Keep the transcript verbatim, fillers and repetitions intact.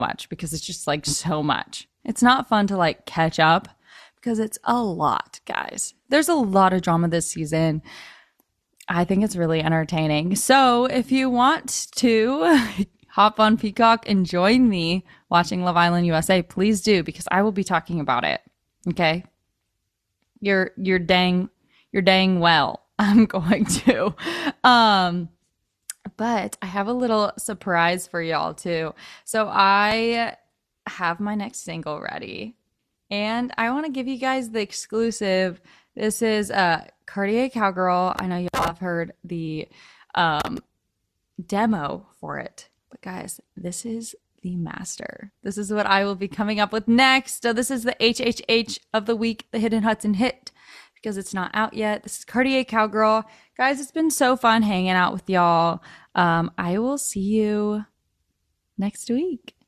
much because it's just like so much. It's not fun to like catch up because it's a lot, guys. There's a lot of drama this season. I think it's really entertaining. So if you want to hop on Peacock and join me watching Love Island U S A, please do, because I will be talking about it. Okay? You're you're dang you're dang well. I'm going to. Um but I have a little surprise for y'all too. So I have my next single ready. And I want to give you guys the exclusive. This is uh Cartier Cowgirl. I know y'all have heard the um demo for it. But guys, this is the master. This is what I will be coming up with next. So this is the H H H of the week, the Hidden Hudson hit, because it's not out yet. This is Cartier Cowgirl. Guys, it's been so fun hanging out with y'all. Um, I will see you next week.